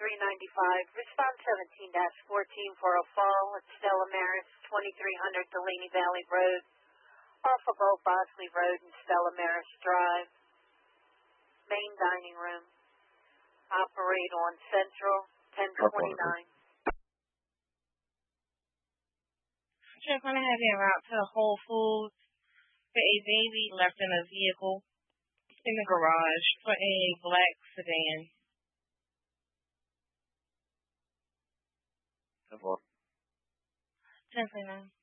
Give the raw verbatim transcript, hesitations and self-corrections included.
three ninety-five. Response seventeen dash fourteen for a fall at Stella Maris, twenty-three hundred Delaney Valley Road, off of Old Bosley Road and Stella Maris Drive. Main dining room. Operate on Central, ten twenty-nine. Just want to have you route to Whole Foods for a baby left in a vehicle in the garage for a black sedan. ten four. ten twenty-nine.